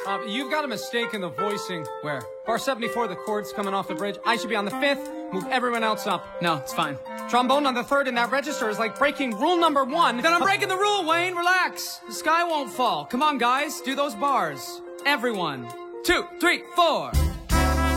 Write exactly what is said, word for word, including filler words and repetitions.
Uh, you've got a mistake in the voicing. Where? Bar seventy-four, the chord's coming off the bridge. I should be on the fifth. Move everyone else up. No, it's fine. Trombone on the third in that register is like breaking rule number one. Then I'm breaking the rule, Wayne. Relax. The sky won't fall. Come on, guys. Do those bars. Everyone. Two, three, four.